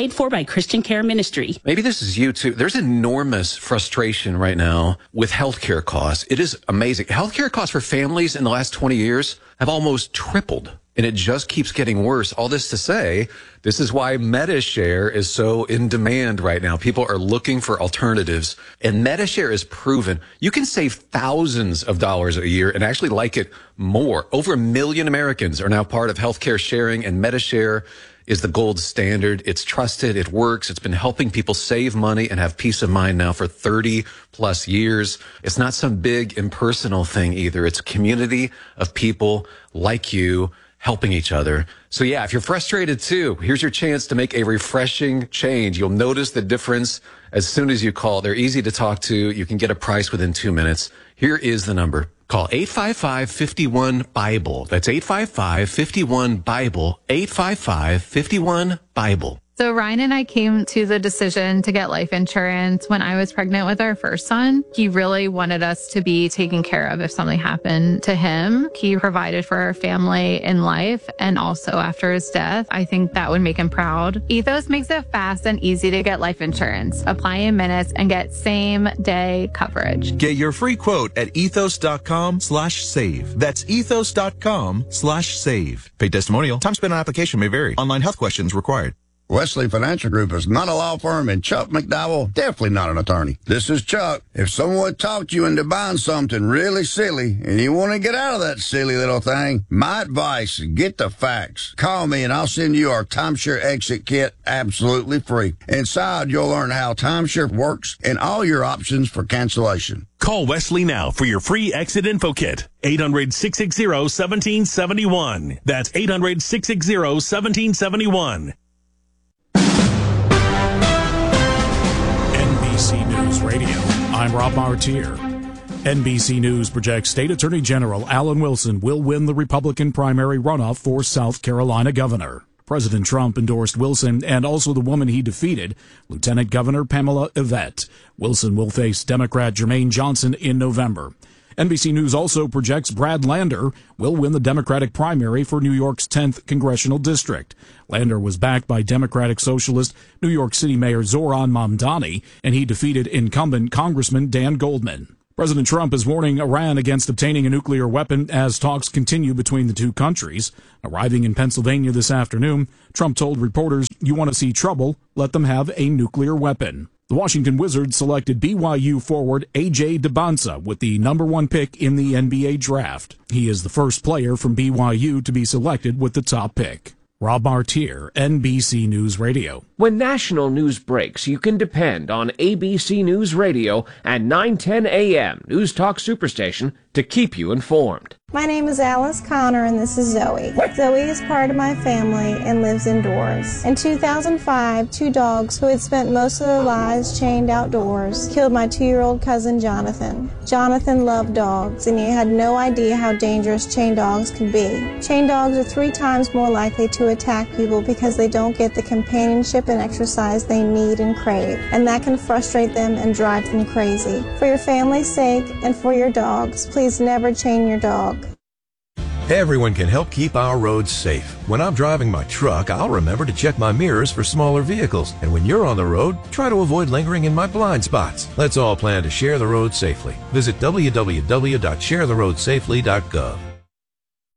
Paid for by Christian Care Ministry. Maybe this is you too. There's enormous frustration right now with healthcare costs. It is amazing. Healthcare costs for families in the last 20 years have almost tripled. And it just keeps getting worse. All this to say, this is why MediShare is so in demand right now. People are looking for alternatives. And MediShare is proven you can save thousands of dollars a year and actually like it more. Over 1 million Americans are now part of healthcare sharing, and MediShare is the gold standard. It's trusted. It works. It's been helping people save money and have peace of mind now for 30 plus years. It's not some big impersonal thing either. It's a community of people like you helping each other. So yeah, if you're frustrated too, here's your chance to make a refreshing change. You'll notice the difference as soon as you call. They're easy to talk to. You can get a price within 2 minutes. Here is the number. Call 855-51-BIBLE. That's 855-51-BIBLE. 855-51-BIBLE. So Ryan and I came to the decision to get life insurance when I was pregnant with our first son. He really wanted us to be taken care of if something happened to him. He provided for our family in life and also after his death. I think that would make him proud. Ethos makes it fast and easy to get life insurance. Apply in minutes and get same day coverage. Get your free quote at ethos.com/save. That's ethos.com/save. Paid testimonial. Time spent on application may vary. Online health questions required. Wesley Financial Group is not a law firm, and Chuck McDowell, definitely not an attorney. This is Chuck. If someone talked you into buying something really silly and you want to get out of that silly little thing, my advice, get the facts. Call me and I'll send you our timeshare exit kit absolutely free. Inside, you'll learn how timeshare works and all your options for cancellation. Call Wesley now for your free exit info kit. 800-660-1771. That's 800-660-1771. NBC News Radio. I'm Rob Martier. NBC News projects State Attorney General Alan Wilson will win the Republican primary runoff for South Carolina governor. President Trump endorsed Wilson and also the woman he defeated, Lieutenant Governor Pamela Yvette. Wilson will face Democrat Jermaine Johnson in November. NBC News also projects Brad Lander will win the Democratic primary for New York's 10th congressional district. Lander was backed by Democratic Socialist New York City Mayor Zohran Mamdani, and he defeated incumbent Congressman Dan Goldman. President Trump is warning Iran against obtaining a nuclear weapon as talks continue between the two countries. Arriving in Pennsylvania this afternoon, Trump told reporters, "You want to see trouble? Let them have a nuclear weapon." The Washington Wizards selected BYU forward A.J. Debonsa with the number 1 pick in the NBA draft. He is the first player from BYU to be selected with the top pick. Rob Martier, NBC News Radio. When national news breaks, you can depend on ABC News Radio and 910 AM News Talk Superstation to keep you informed. My name is Alice Connor and this is Zoe. Zoe is part of my family and lives indoors. In 2005, 2 dogs who had spent most of their lives chained outdoors killed my 2-year-old cousin Jonathan. Jonathan loved dogs and he had no idea how dangerous chained dogs could be. Chained dogs are 3 times more likely to attack people because they don't get the companionship and exercise they need and crave, and that can frustrate them and drive them crazy. For your family's sake and for your dogs, please never chain your dog. Everyone can help keep our roads safe. When I'm driving my truck, I'll remember to check my mirrors for smaller vehicles. And when you're on the road, try to avoid lingering in my blind spots. Let's all plan to share the road safely. Visit www.sharetheroadsafely.gov.